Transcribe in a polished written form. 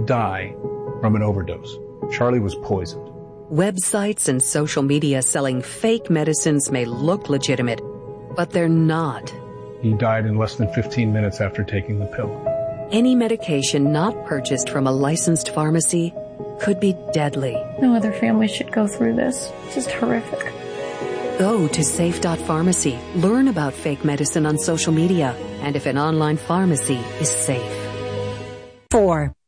not die from an overdose. Charlie was poisoned. Websites and social media selling fake medicines may look legitimate, but they're not. He died in less than 15 minutes after taking the pill. Any medication not purchased from a licensed pharmacy could be deadly. No other family should go through this. It's just horrific. Go to safe.pharmacy. Learn about fake medicine on social media and if an online pharmacy is safe. 4.